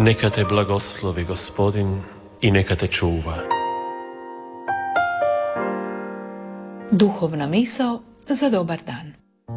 Neka te blagoslovi Gospodin i neka te čuva. Duhovna misao za dobar dan.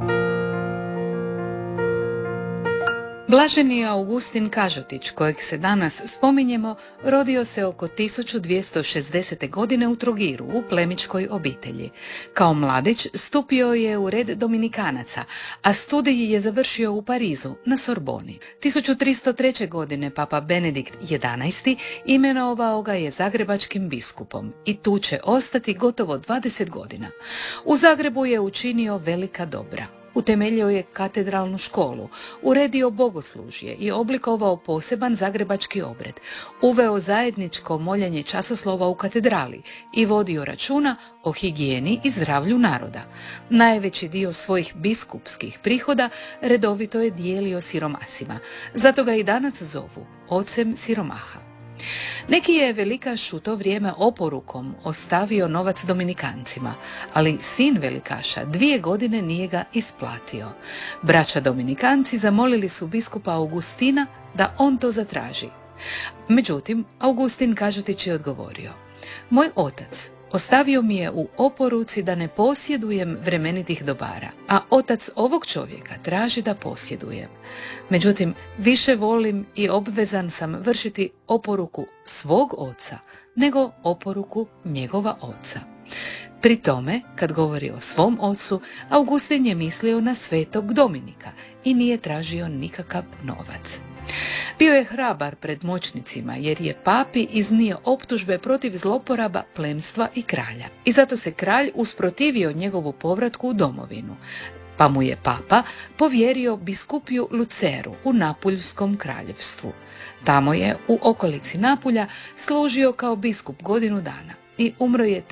Blaženi Augustin Kažotić, kojeg se danas spominjemo, rodio se oko 1260. godine u Trogiru, u plemićkoj obitelji. Kao mladić stupio je u red Dominikanaca, a studij je završio u Parizu, na Sorboni. 1303. godine papa Benedikt XI imenovao ga je zagrebačkim biskupom i tu će ostati gotovo 20 godina. U Zagrebu je učinio velika dobra. Utemeljio je katedralnu školu, uredio bogoslužje i oblikovao poseban zagrebački obred, uveo zajedničko moljenje časoslova u katedrali i vodio računa o higijeni i zdravlju naroda. Najveći dio svojih biskupskih prihoda redovito je dijelio siromasima, zato ga i danas zovu ocem siromaha. Neki je velikaš u to vrijeme oporukom ostavio novac Dominikancima, ali sin velikaša 2 godine nije ga isplatio. Braća Dominikanci zamolili su biskupa Augustina da on to zatraži. Međutim, Augustin Kažotić je odgovorio: moj otac ostavio mi je u oporuci da ne posjedujem vremenitih dobara, a otac ovog čovjeka traži da posjedujem. Međutim, više volim i obvezan sam vršiti oporuku svog oca nego oporuku njegova oca. Pri tome, kad govori o svom ocu, Augustin je mislio na svetog Dominika i nije tražio nikakav novac. Bio je hrabar pred moćnicima jer je papi iznio optužbe protiv zloporaba plemstva i kralja. I zato se kralj usprotivio njegovu povratku u domovinu, pa mu je papa povjerio biskupiju Luceru u Napuljskom kraljevstvu. Tamo je u okolici Napulja služio kao biskup godinu dana i umro je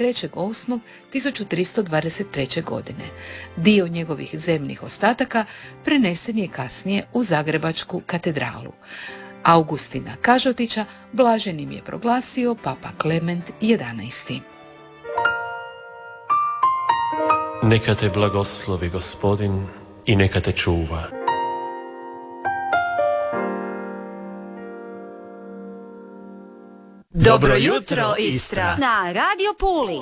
3.8.1323. godine. Dio njegovih zemnih ostataka prenesen je kasnije u Zagrebačku katedralu. Augustina Kažotića blaženim je proglasio papa Klement XI. Neka te blagoslovi Gospodin i neka te čuva. Dobro jutro, Istra! Na Radio Puli.